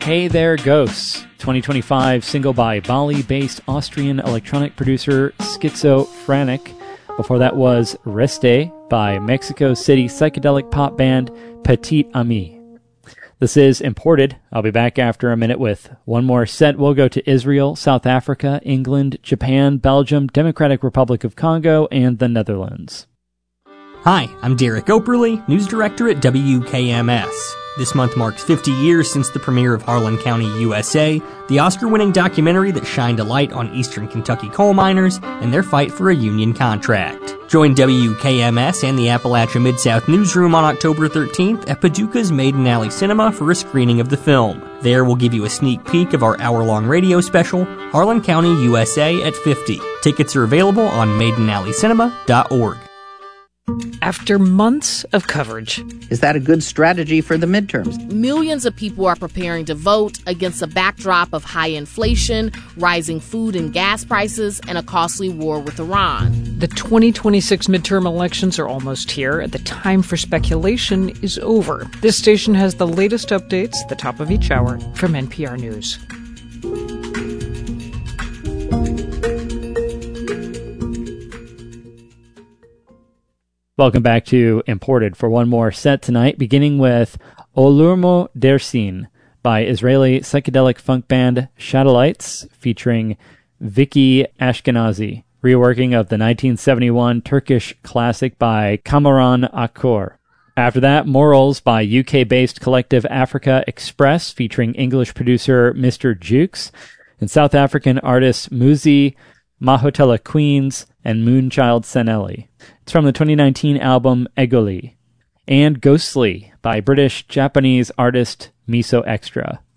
Hey There Ghosts, 2025 single by Bali-based Austrian electronic producer Schizophrenic. Before that was Reste by Mexico City psychedelic pop band Petit Ami. This is Imported. I'll be back after a minute with one more set. We'll go to Israel, South Africa, England, Japan, Belgium, Democratic Republic of Congo, and the Netherlands. Hi, I'm Derek Operly, news director at WKMS. This month marks 50 years since the premiere of Harlan County, USA, the Oscar-winning documentary that shined a light on eastern Kentucky coal miners and their fight for a union contract. Join WKMS and the Appalachia Mid-South Newsroom on October 13th at Paducah's Maiden Alley Cinema for a screening of the film. There we'll give you a sneak peek of our hour-long radio special, Harlan County, USA at 50. Tickets are available on maidenalleycinema.org. After months of coverage. Is that a good strategy for the midterms? Millions of people are preparing to vote against a backdrop of high inflation, rising food and gas prices, and a costly war with Iran. The 2026 midterm elections are almost here. The time for speculation is over. This station has the latest updates at the top of each hour from NPR News. Welcome back to Imported for one more set tonight, beginning with Olurmo Dersin by Israeli psychedelic funk band Shadowlights, featuring Vicky Ashkenazi, reworking of the 1971 Turkish classic by Kamuran Akkor. After that, Morals by UK-based collective Africa Express, featuring English producer Mr. Jukes, and South African artists Muzi, Mahotella Queens, and Moonchild Senelli. It's from the 2019 album Egoli. And Ghostly by British-Japanese artist Miso Extra.